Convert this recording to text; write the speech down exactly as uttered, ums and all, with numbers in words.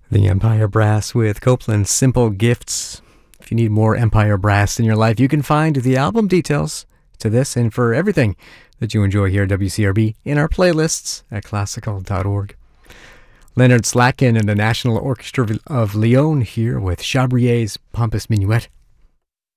The Empire Brass with Copeland's Simple Gifts. If you need more Empire Brass in your life, you can find the album details to this and for everything that you enjoy here at W C R B in our playlists at classical dot org. Leonard Slatkin and the National Orchestra of Lyon here with Chabrier's Pompous Minuet.